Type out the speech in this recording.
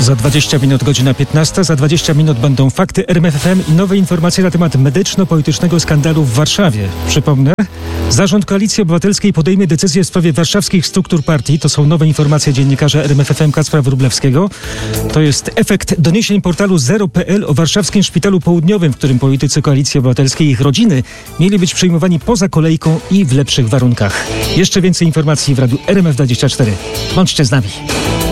Za 20 minut godzina 15, za 20 minut będą fakty RMF FM i nowe informacje na temat medyczno-politycznego skandalu w Warszawie. Przypomnę, Zarząd Koalicji Obywatelskiej podejmie decyzję w sprawie warszawskich struktur partii. To są nowe informacje dziennikarza RMF FM Kacpra Wróblewskiego. To jest efekt doniesień portalu Zero.pl o warszawskim szpitalu południowym, w którym politycy Koalicji Obywatelskiej i ich rodziny mieli być przyjmowani poza kolejką i w lepszych warunkach. Jeszcze więcej informacji w radiu RMF24. Bądźcie z nami.